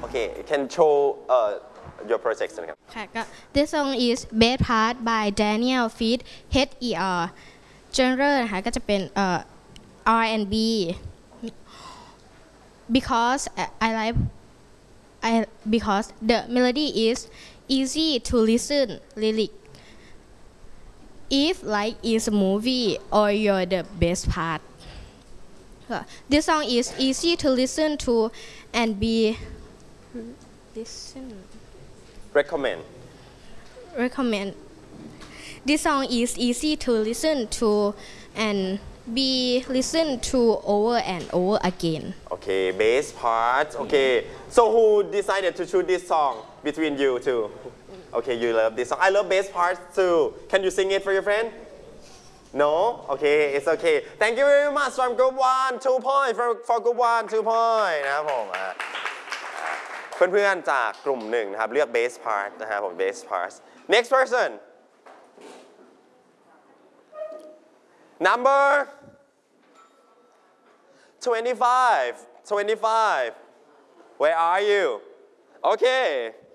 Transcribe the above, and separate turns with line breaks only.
Okay can show your project นะครับ
ค่ะก็ This song is Bass Part by Daniel feat HER genre นะคะก็จะเป็นR&B because because the melody is easy to listen lyric if like is a movie or you're the best part this song is easy to listen to and be recommend this song is easy to listen to and be listened to over and over again
Okay bass part okay so who decided to choose this song between you two okay you love this song I love bass part too can you sing it for your friend No okay it's okay thank you very much from group 1 2 point for group 1 2 point นะครับผมเพื่อนๆจากกลุ่ม1นะครับเลือก bass part นะครับผม bass part next person number 25 where are you okay